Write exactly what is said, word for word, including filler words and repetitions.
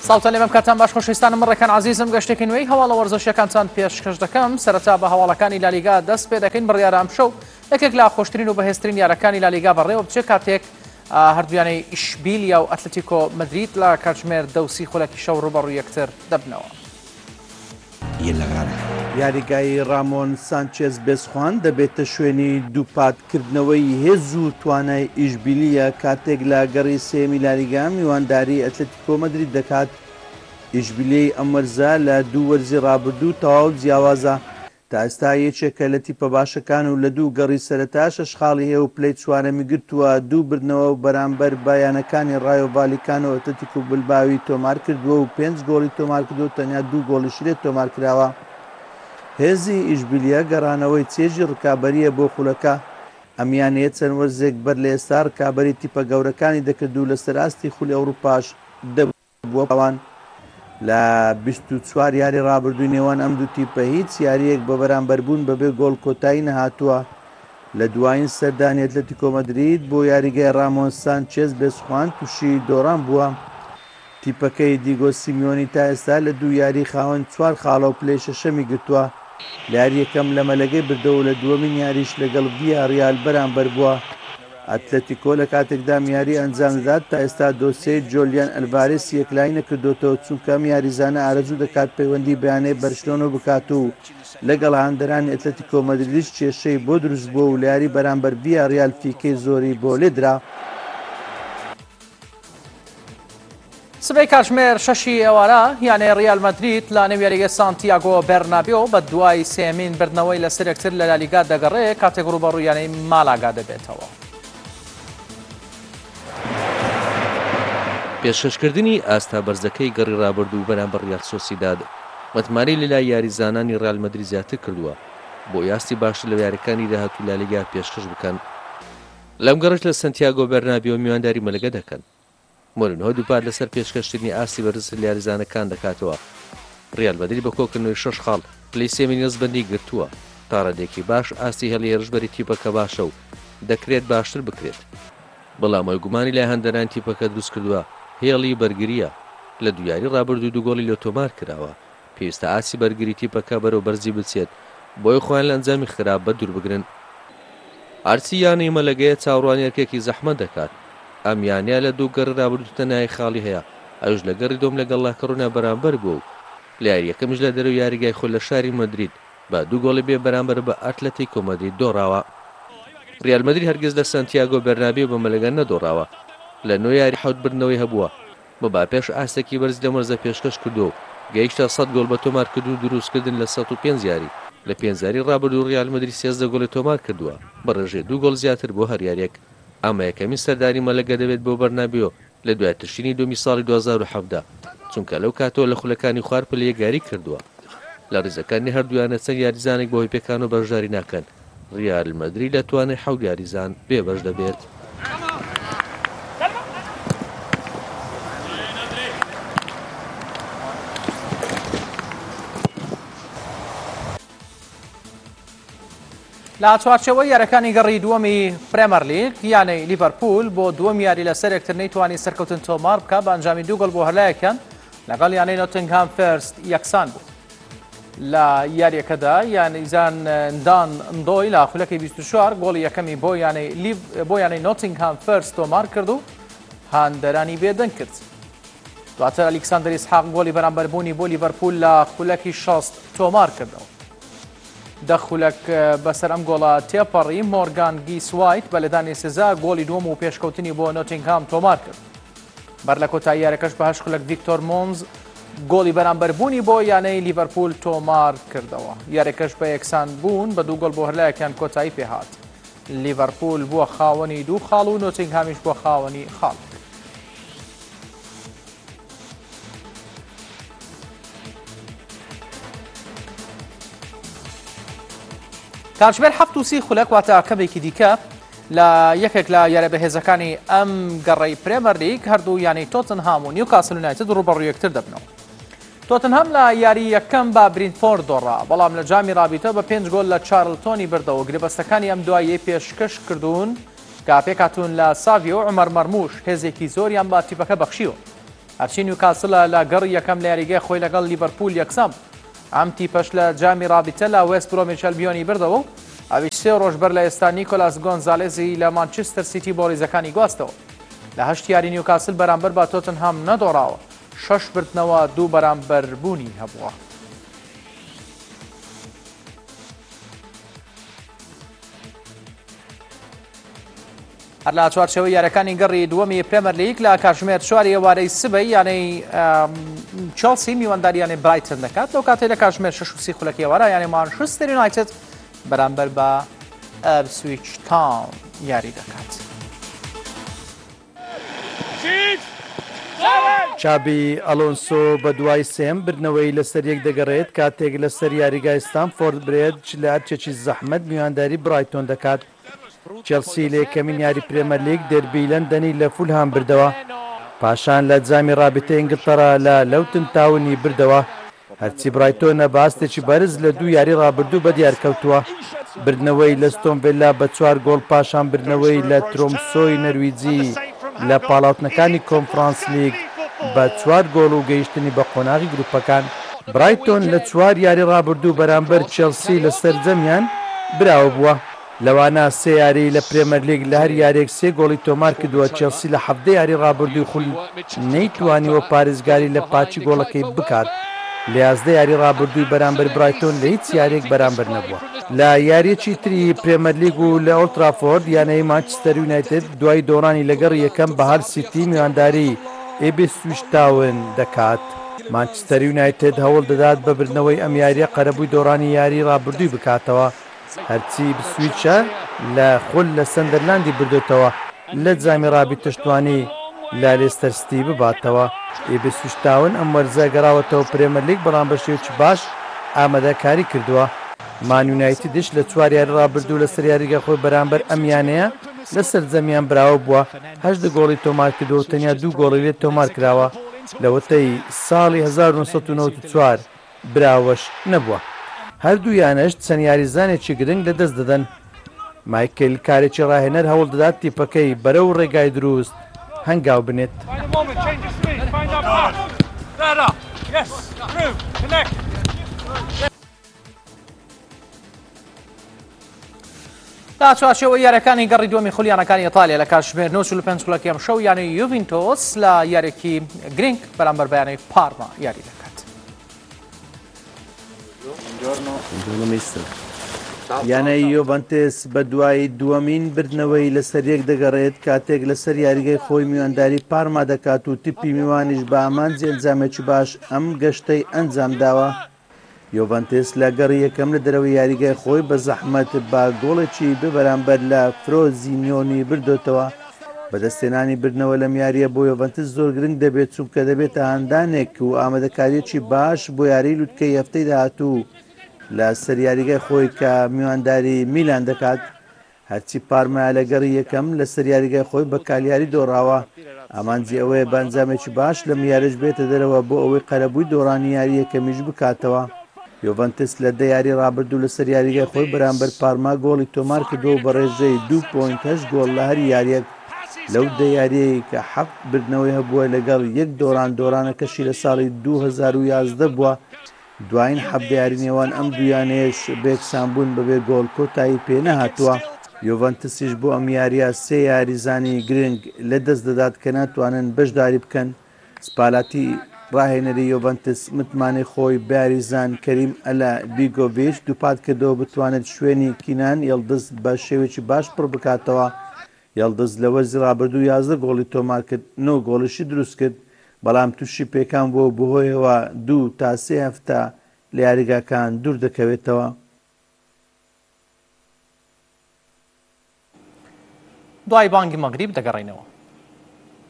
ساڵتان لێمە کاتان باش خۆشەویستانم ڕێکان عزیزم گەشتێکی نوێی هەواڵە وەرزشیەکانتان پێشکەش دەکەم سەرەتا بە هەواڵەکانی لالیگا دەست پێ دەکەین بڕیارە ئەمشەو یەکێک لە خۆشترین و بەهێزترین یاریەکانی لالیگا بەڕێوە بچێت کاتێک هەردوویانەی ئیشبیلیا و ئەتلتیکۆ مەدرید لە کاتژمێر دەوسی خولەکی شەو ڕوبەڕووی یەکتر دەبنەوە. یاریگای رامۆن سانچێز بێزخوان دەبێتە شوێنی دووپاتکردنەوەی هێز و توانای ئیشبیلیە کاتێک لە گەڕی سێمی لالیگا میوانداری ئەتلتیکۆ مەدرید دەکات. ئیشبیلیەی ئەمەرزە لە دوو وەرزی ڕابردوو تەواو جیاوازە تا ئێستا یەکێکە لە تیپە باشەکان و لە دوو گەڕی سەرەتا شەش خاڵی هەیە و پلەی چوارەمی گرتووە. دوو بردنەوە و بەرامبەر بایانەکانی ڕایۆ ڤالێکانۆ و ئەتلتیکۆ بلباوی تۆمار کردووە و پێنج گۆڵی تۆمار کردو و تەنیا دوو گۆڵیش لێ تۆمار کراوە. هێزی ئیشبیلیە گەڕانەوەی چێژی ڕکابەریە بۆ خولەکە. ئەمیانەیە چەند وەرزێک بەر لە ئێستا ڕکابەری تیپە گەورەکانی دەکرد و لە سەراستی خولی ئەوروپاش دەبووە پاوان. لە بیست و چوار یاری ڕابردووی نێوان ئەم دوو تیپە هیچ یاریەک بە بەرامبەربوون بەبێ گۆڵ کۆتایی نەهاتووە. لە دوایین سەردانی ئەتلتیکۆ مەدرید بۆ یاریگای رامۆن سانچێز بێزخوان تووشی دۆڕان بووە. تیپەکەی دیگۆ سیمیۆنی تا ئێستا لە دوو یاری خاوەن چوار خاڵە و پلەی شەشەمی گرتووە. لە یاری یەکەم لە مەلەگەی بردەوە لە دووەمین یاریش لەگەڵ ڤیاریال بەرامبەر بووە. ئەتلتیکۆ لە کاتێکدا میاری ئەنجام دەدات تا ئێستا دۆسیەی جۆلیان ئەلڤارێس یەکلای نەکردوتەوە چونکە ئەم یاریزانە ئارەزوو دەکات پەیوەندی بەیانەی بەرشلۆنە بکات و لەگەڵ هاندەرانی ئەتلتیکۆ مەدریدیش کێشەی بۆ دروست بووە و لە یاری بەرامبەر ڤیاریال فیکەی زۆری بۆ لێدرا. سبەی کاتژمێر شەشی ئێوارە یانەی ڕیال مەدرید لە نێو یاریگای سانتیاگۆ بەرنابێو بە دوای سێمین بردنەوەی لەسەر یەکتر لە لالیگا دەگەڕێت کاتێک ڕوبەڕووی یانەی مالاگا دەبێتەوە. پێشکەشکردنی ئاستا بەرزەکەی گەڕی ڕابردوو بەرامبەر ریال سۆسیداد متمانەی لەلای یاریزانانی ڕیال مەدرید زیاتر کردووە بۆ یاستی باشتر لە یاریەکانی داهاتوو لالیگا پێشکەش بکەن. لەم گەڕەش لە سانتیاگۆ بەرنابێو میوانداری مەلەگە دەکەن. مۆرینۆ دووپات لەسەر پێشکەشکردنی ئاستی بەرز لە یاریزانەکان دەکاتەوە. ڕیال مەدرید بە کۆکردنەوەی شەش خاڵ پلەی سێمی نەزبەندی گرتووە تا ڕادێکی باش ئاستی هەڵی هێرشبەری تیپەکە باشە و دەکرێت باشتر بکرێت. بەڵام ئەوەی گومانی لای هەندەران تیپەکە دروست کردووە هێڵی بەرگریە. لە دویاری ڕابردوو دوو گۆڵی لە تۆمار کراوە. پێویستە ئاسی بەرگری تیپەکە بەرەو بەرزی بچێت بۆی خۆیان لە ئەنجامی خراپ بە دوور بگرن. ئارسی یانەی مەلەگەیە چاوەڕوانیەکێکی زەحمەت دەکات. ئەم یانیا لە دوو گەڕ ڕابردوو تەنای خاڵی هەیە. ئەوش لە گەڕی دۆم لەگەڵ لاکەڕۆنا بەرامبەر بوو و لە یاری یەکەمش لە دەرەوە یاریگای خۆ لە شاری مەدرید بە دوو گۆڵی بێ بەرامبەر بە ئەتلەتیکۆ مەدرید دۆڕاوە. ریال مەدرید هەرگیز لە سانتیاگۆ بەرنابێو بە مەلەگە نەدۆڕاوە. لە نۆ یاری حەوت بردنەوەی هەبووە. بەبا پێش ئاستێکی بەرز لە مەرزە پێشکەش کردو و گەیشتە سەد گۆڵ بە تۆمار کردو و دروستکردن لە سەد و پێنج یاری. لە پێنج یاری ڕابردوو ریال مەدرید سێزدە گۆڵی تۆمار کردووە بە ڕێژەی دوو گۆڵ زیاتر بۆ هەر یاریەک. ئەمە یەکەمین سەردانی مەلەگە دەبێت بۆ بەرنابێو لە دوای تشرینی دومی ساڵی دوو هەزار و حەوت چونکە لەو کاتەوە لە خولەکانی خوار پلە یەکگاری کردووە. لە ڕێزەکانی هەردوویانە چەند یاریزانێک بۆ هۆی پێکان و بەشداری ناکەن. ریال مەدرید لە توانای حەوت یاریزان بێبەش دەبێت. لە چوارچەوەی یاریەکانی گەڕی دووەمی پرێمەر لیگ یانەی لیڤەرپول بۆ دووەم یاری لەسەر یەکتر نەیتوانی سەرکەوتن تۆمار بکە بە ئەنجامی دوو گۆڵ بۆ هەرلایەکەن لەگەڵ یانەی نۆتینگهام فۆرست یەکسان بوو. لە یاریەکەدا یانیزان دان ئندۆی لە خولەکەی بیست و چوار گۆڵی یەکەمی بۆ یانەی بۆ یانەی نۆتینگهام فۆرست تۆمار کرد و هاندەرانی بێدەنگ کرد. دواتر ئەلیکساندەر ئیسحاق گۆڵی بەرامبەربوونی بۆ لیڤەرپول لە خولەکی شەست تۆمار کردەوە. دەخولەک بەسەر ئەم گۆڵە تێپەڕی مۆرگان گیسوایت بە لەدانی سزا گۆڵی دووەم و پێشکەوتنی بۆ نۆتینگهام تۆمار کرد. بەر لە کۆتایی یاریەکەش بە هەشت خولەک ڤیکتۆر مۆنز گۆڵی بەرامبەربوونی بۆ یانەی لیڤەرپول تۆمار کردەوە. یاریەکەش بە یەکسان بوون بە دوو گۆڵ بۆ هەرلایەکیان کۆتایی پێهات. لیڤەرپول بووە خاوەنی دوو خاڵ و نۆتینگهامیش بووە خاوەنی خاڵ. کاتژمێر هەفت و سی خولەک واتە کەمێکی دیکە لە یەکێک لە یارە بەهێزەکانی ئەم گەڕەی پرێمەر لیگ هەردوو یانەی تۆتنهام و نیوکاسل یونایتد ڕوبەڕووی یەکتر دەبنەوە. تۆتنهام لە یاری یەکەم با برینفۆرد دۆڕا بەڵام لە جامی رابطە بە پێنج گۆل لە چارلتۆنی بردەوە. گرێبەستەکانی ئەم دواییە پێشکەش کردوون کە پێکاتون لە ساڤیۆ عومەر مەرموش هێزێکی زۆریان با تیپەکە بەخشیوە. هەرچی نیوکاسل لە گەڕی یەکەم لە یاریگای خۆی لەگەڵ لیڤەرپول یەکسان بوو. ئەم تیپەش لە جامی ڕابیتە لە وێست برۆمیچ ئەلبیۆنی بردەوە و ئەویش سێ ڕۆژ بەر لە ئێستا نیکۆلاس گۆنزالێزی لە مانچستەر سیتی بۆ ڕیزەکانی گواستەوە. لە هەشت یاری نیوکاسل بەرامبەر بە تۆتنهام نەدۆڕاوە، شەش بردنەوە دوو بەرامبەر بوونی هەبووە. هەر لە چوارچێوەی یاریەکانی گەڕی دووەمی پرێمەر لیگ لە کاتژمێر چواری ئێوارەی سبەی یانەی چێلسی میوانداریانەی برایتن دەکات، لەو کاتێک لە کاتژمێر شەش و سی خولەکی ئێوارە یانەی مانچستەر یونایتد بەرامبەر بە ئەپسویچ تاون یاری دەکات. چابی ئەلۆنسۆ بە دوای سێم بردنەوەی لەسەر یەک دەگەڕێت کاتێک لەسەر یاریگای ستانفۆرد برێت لە هەرچێکی زەحمەت میوانداری برایتۆن دەکات. چێلسی لە یەکەمین یاری پرێمەر لیگ دەربی لەندەنی لە فولهام بردەوە، پاشان لە جامی ڕابطەی ئینگلتەرا لە لەوتن تاونی بردەوە. هەرچی برایتۆنە باستێکی بەرز لە دوو یاری ڕابردوو بە دیارکەوتووە. بردنەوەی لە ستۆن ڤیلا بە چوار گۆڵ، پاشان بردنەوەی لە ترۆمسۆی نەرویجی لە پاڵاوتنەکانی کۆنفرانس لیگ بە چوار گۆڵ و گەیشتنی بە قۆناغی گروپەکان. برایتۆن لە چوار یاری ڕابردوو بەرامبەر چێلسی لە سەرجەمیان براوە بووە. لەوانە سێ یاری لە پرێمەر لیگ لە هەر یارێک سێ گۆڵی تۆمار کردووە. چێلسی لە حەڤدە یاری ڕابردووی خول نەیتوانیوە پارێزگاری لە پاچی گۆڵەکەی بکات. لە یازدە یاری ڕابردووی بەرامبەر برایتۆن لە هیچ یارێک بەرامبەر نەبووە. لە یاریەکی تری پرێمەر لیگ و لە ئۆڵترافۆرد یانەی مانچستەر یونایتد دوای دۆڕانی لەگەڕ یەکەم بە هەل سیتی میوانداری ئێبسویچ تاون دەکات. مانچستەر یونایتد هەوڵ دەدات بە بردنەوەی ئەم یاریە قەرەبووی دۆڕانی یاری ڕابردووی بکاتەوە. هەرچی بسویچە لە خول لە سەندەرلاندی بردوتەوە لە جامی ڕابی تشتوانی لە لێستەر سیتی بباتەوە. ئێبسویچ تاون ئەم وەرزە گەڕاوەتەوە پرێمەر لیگ بەڵام بە شێوەیەکی باش ئامادەکاری کردووە. مان یونایتدش لە چوار یاری ڕابردوو لەسەر یاریگای خۆی بەرامبەر ئەم یانەیە لەسەر زەمیان براوە بووە. هەشت گۆڵی تۆمار کردو و تەنیا دوو گۆڵی لێت تۆمار کراوە. لە وەتەی ساڵی هەزار و نۆ سەد و نەوەت و چوار براوەش نەبووە. هەردوو یانەش چەند یاریزانێکی گرنگ لەدەست دەدەن. مایکل کارێکی ڕاهێنەر هەوڵ دەدات تیپەکەی بەرەو ڕێگای دروست هەنگاو بنێت. تا چوارچێوە یاریەکانی گەڕی دووەمی خولیانەکانی ئیتالیا لە کاتژمێر نۆ و چل و پێنج خولەکیەم شەو یانەی یوڤینتۆس لە یارێکی گرنگ بەرامبەر بە یانەی پارما یاری دەکات. یانەی یۆڤەنتس بە دوای دووەمین بردنەوەی لەسەر یەک دەگەڕێت کاتێک لەسەر یاریگای خۆی میوانداری پارما دەکات و تیپی میوانیش بە ئامانجی ئەنجامێکی باش ئەم گەشتەی ئەنجام داوە. یۆڤەنتس لە گەڕی یەکەم لە دەرەوەی یاریگای خۆی بە زەحمەت با گۆڵێکی ببەرامبەر لە فرۆزینیۆنی بردوتەوە. بەدەستێنانی بردنەوە لەم یاریە بۆ یۆڤەنتس زۆر گرنگ دەبێت چونکە دەبێتە هەندانێک و ئامادەکاریەکی باش بۆ یاری لوتکەی هەفتەی داهاتوو لە سەر یاریگای خۆی کە میوانداری میلان دەکات. هەرچی پارما لە گەڕی یەکەم لە سەر یاریگای خۆی بە کالیاری دۆڕاوە. ئامانجی ئەوەیە بەنجامێکی باش لەم یاریش بێتە دەرەوە بۆ ئەوەی قەرەبووی دۆڕانی یاری یەکەمیش بکاتەوە. یۆڤەنتس لە دە یاری ڕابردوو لەسەر یاریگای خۆی بەرامبەر پارما گۆڵی تۆمار کردووە بە ڕێژەی دوو پۆینت هەشت گۆڵ لە هەر یاریەک لەو دە یاریەی کە حەفت بردنەوەی هەبووە لەگەڵ یەک دۆڕان دۆڕانەکەشی لە ساڵی دوو هەزار و یازدە بووە. دوایین حەفت یاری نێوان ئەم دویانەیەش بێکسان بوون بەبێ گۆڵ کۆتایی پێ نەهاتووە. یۆڤەنتسیش بۆ ئەم یاریە سێ یاریزانی گرنگ لە دەست دەدات کە ناتوانن بەشداری بکەن. سپالاتی ڕاهێنەری یۆڤەنتس متمانەی خۆی بیاریزان کەریم ئەلا بیگۆڤیچ دووپات کردەوە بتوانێت شوێنی کینان یەڵدز بە شێوێکی باش پڕ بکاتەوە. یەڵدز لە وەرزی ڕابردوو یازدە گۆڵی تۆمار کرد، نۆ گۆڵیشی دروست کرد، بەڵام تووشی پێکان بۆ بەهۆیەوە دوو تا سێ هەفتە لە یاریگاکان دوور دەکەوێتەوە. دوای بانگی مەغریب دەگەڕێنەوە.